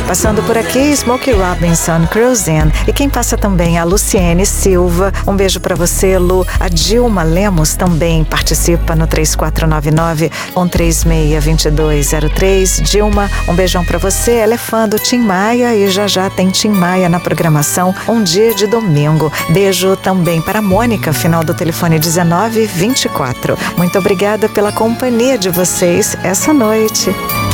Passando por aqui, Smokey Robinson, Cruising. E quem passa também é a Luciene Silva. Um beijo pra você, Lu. A Dilma Lemos também participa no 3499-136-2203. Dilma, um beijão pra você. Ela é fã do Tim Maia e já tem Tim Maia na programação Um Dia de Domingo. Beijo também para a Mônica, final do telefone 1924. Muito obrigada pela companhia de vocês essa noite.